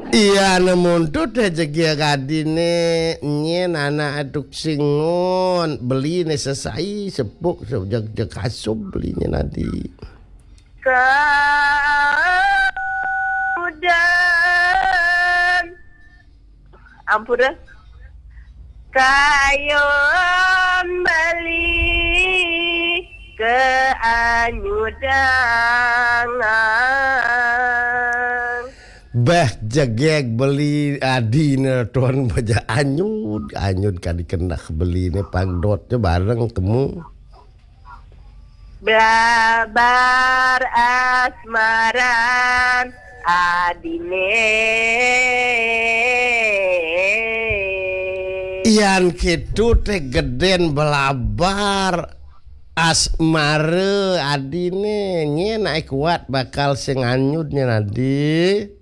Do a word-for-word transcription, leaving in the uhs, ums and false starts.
Iya nemuntut rezeki kadine nyen anak aduk singon beli ne sesai sepuk sejak jak kasub belinya nadi. Kemudian ampun kayon beli ke anyudangan Bah jegek beli adina tuan baja anyut anyut kadi kendak beli ne pagdotnya bareng temu blabar asmaran adine ian kitu teh geden belabar asmare adine nya naik kuat bakal sing anyutnya nadi